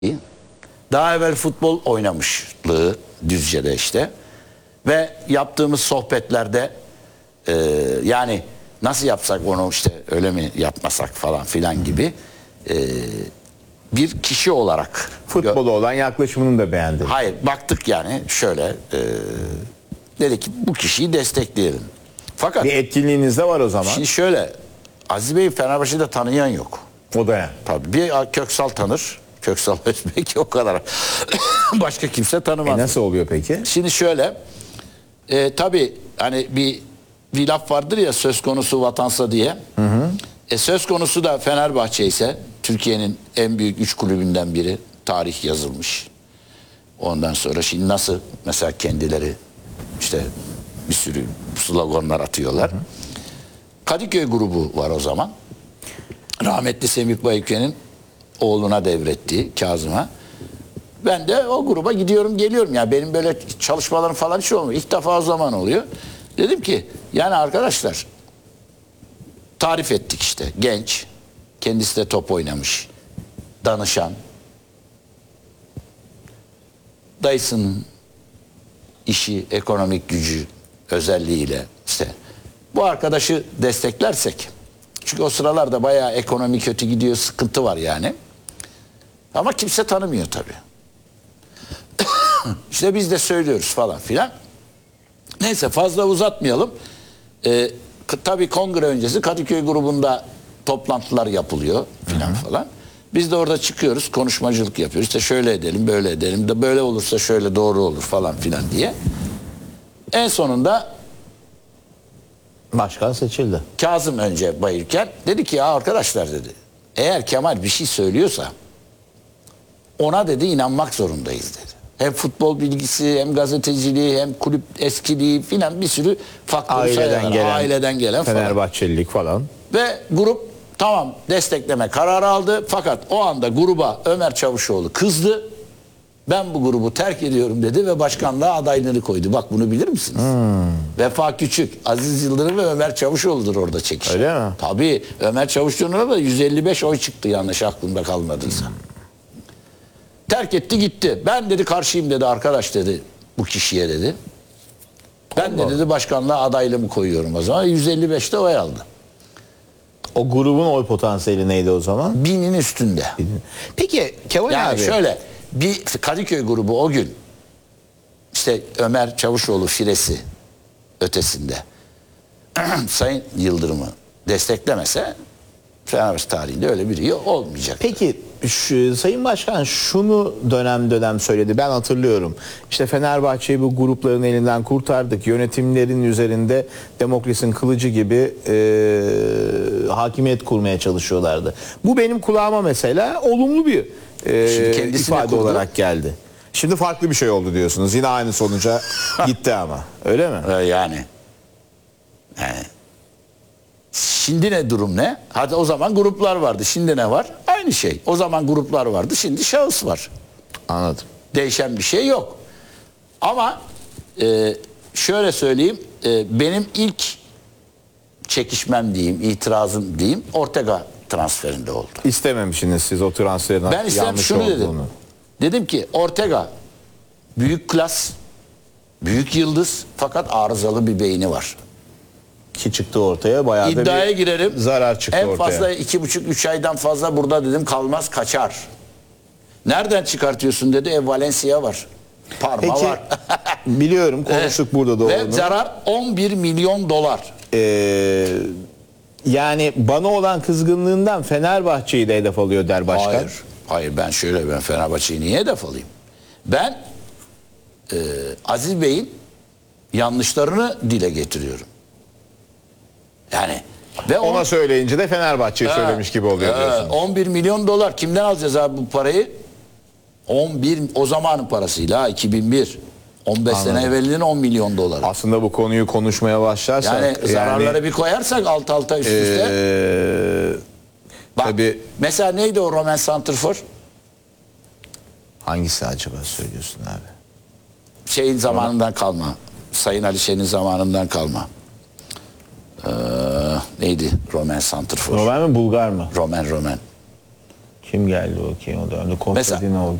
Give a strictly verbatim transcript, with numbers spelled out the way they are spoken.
Daha evvel futbol oynamışlığı Düzce'de işte. Ve yaptığımız sohbetlerde e, yani nasıl yapsak onu işte öyle mi yapmasak falan filan gibi e, bir kişi olarak. Futbola olan yaklaşımını da beğendim. Hayır, baktık yani şöyle e, dedik ki bu kişiyi destekleyelim. Fakat Bir etkinliğiniz de var o zaman. şimdi şöyle, Aziz Bey'i Fenerbahçe'de tanıyan yok. O da yani. Tabii bir Köksal tanır. Köksal Özbek o kadar. Başka kimse tanımaz. E nasıl oluyor peki? Şimdi şöyle, e, tabii hani bir bir laf vardır ya, söz konusu vatansa diye. Hı hı. E, söz konusu da Fenerbahçe ise Türkiye'nin en büyük üç kulübünden biri. Tarih yazılmış. Ondan sonra şimdi nasıl mesela kendileri işte bir sürü sloganlar atıyorlar. Hı hı. Kadıköy grubu var o zaman. Rahmetli Semih Bayıköy'ün oğluna devrettiği, Kazım'a. Ben de o gruba gidiyorum geliyorum. Yani benim böyle çalışmalarım falan hiç olmuyor. İlk defa o zaman oluyor. Dedim ki yani arkadaşlar, tarif ettik işte. Genç, kendisi de top oynamış, danışan, dayısının işi, ekonomik gücü özelliğiyle işte bu arkadaşı desteklersek, çünkü o sıralarda bayağı ekonomi kötü gidiyor, sıkıntı var yani. Ama kimse tanımıyor tabii. İşte biz de söylüyoruz falan filan. Neyse, fazla uzatmayalım. Ee, tabii kongre öncesi Kadıköy grubunda toplantılar yapılıyor filan falan. Biz de orada çıkıyoruz, konuşmacılık yapıyoruz. İşte şöyle edelim, böyle edelim de böyle olursa şöyle doğru olur falan filan diye. En sonunda Başkan seçildi. Kazım önce bayırken dedi ki ya arkadaşlar dedi, eğer Kemal bir şey söylüyorsa ona dedi inanmak zorundayız dedi. Hem futbol bilgisi, hem gazeteciliği, hem kulüp eskiliği filan bir sürü faktör Aileden gelen, aileden gelen falan. Fenerbahçelilik falan. Ve grup tamam destekleme kararı aldı. Fakat o anda gruba Ömer Çavuşoğlu kızdı. Ben bu grubu terk ediyorum dedi ve başkanlığa adaylığını koydu. Bak bunu bilir misiniz? Hmm. Vefa Küçük, Aziz Yıldırım ve Ömer Çavuşoğlu'dur orada çekişen. Öyle mi? Tabii Ömer Çavuşoğlu'na da yüz elli beş oy çıktı yanlış aklımda kalmadıysa. Hmm. Terk etti gitti. Ben dedi karşıyım dedi arkadaş dedi bu kişiye dedi. Ben de dedi başkanlığa adaylığımı koyuyorum o zaman. yüz elli beşte oy aldı. O grubun oy potansiyeli neydi o zaman? Binin üstünde. Peki Kemal yani abi. şöyle bir Kadıköy grubu o gün işte Ömer Çavuşoğlu firesi ötesinde Sayın Yıldırım'ı desteklemese Fenerbahçe tarihinde öyle biri olmayacak. Peki şu, Sayın Başkan şunu dönem dönem söyledi, ben hatırlıyorum. İşte Fenerbahçe'yi bu grupların elinden kurtardık. Yönetimlerin üzerinde Demokrasinin kılıcı gibi e, hakimiyet kurmaya çalışıyorlardı. Bu benim kulağıma mesela olumlu bir e, ifade kurdu. olarak geldi. Şimdi farklı bir şey oldu diyorsunuz. Yine aynı sonuca gitti ama. Öyle mi? Yani. Yani. Şimdi ne durum ne? Hadi o zaman gruplar vardı. Şimdi ne var? Aynı şey. O zaman gruplar vardı. Şimdi şahıs var. Anladım. Değişen bir şey yok. Ama e, şöyle söyleyeyim. E, benim ilk çekişmem diyeyim, itirazım diyeyim Ortega transferinde oldu. İstememişsiniz siz o transferin ben yanlış şunu olduğunu. Dedim. dedim ki Ortega büyük klas, büyük yıldız fakat arızalı bir beyni var. Ki çıktı ortaya bayağı da İddiaya bir girerim. Zarar çıktı en ortaya. En fazla iki buçuk üç aydan fazla burada dedim kalmaz kaçar. Nereden çıkartıyorsun dedi. E Valencia var. Parma Peki, var. biliyorum konuştuk evet. burada da Ve onu. zarar on bir milyon dolar. Ee, yani bana olan kızgınlığından Fenerbahçe'yi de hedef alıyor der başkan. Hayır. Hayır ben şöyle ben Fenerbahçe'yi niye hedef alayım? Ben e, Aziz Bey'in yanlışlarını dile getiriyorum. Yani ve ona on, söyleyince de Fenerbahçe'yi söylemiş gibi oluyor e, diyorsunuz. on bir milyon dolar kimden alacağız abi bu parayı? on bir o zamanın parasıyla iki bin bir on beş Anladım. Sene evvelinin on milyon dolar. Aslında bu konuyu konuşmaya başlarsak yani, yani zararları bir koyarsak alt alta üst üste. Ee, Bak, tabii, mesela neydi o Roman Santrfor? Hangisi acaba söylüyorsun abi? Şeyin zamanından kalma. Sayın Ali Şen'in zamanından kalma. Ee, neydi Roman Santrfor? Roman mı Bulgar mı? Roman Roman. Kim geldi o ki o dönemde? Mesela- Konstantinoğlu